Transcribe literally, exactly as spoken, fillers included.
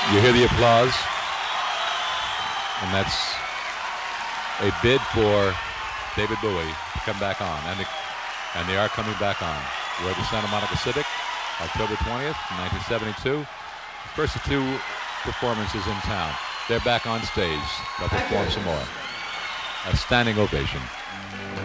You hear the applause, and that's a bid for David Bowie to come back on, and they, and they are coming back on. We're at the Santa Monica Civic, October twentieth, nineteen seventy-two. First of two performances in town. They're back on stage. They'll perform some more. A standing ovation.